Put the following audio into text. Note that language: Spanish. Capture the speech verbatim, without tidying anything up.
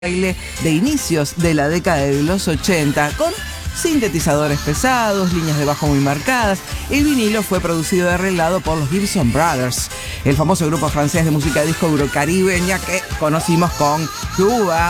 baile de inicios de la década de los ochenta, con sintetizadores pesados, líneas de bajo muy marcadas. El vinilo fue producido y arreglado por los Gibson Brothers, el famoso grupo francés de música disco eurocaribeña que conocimos con Cuba.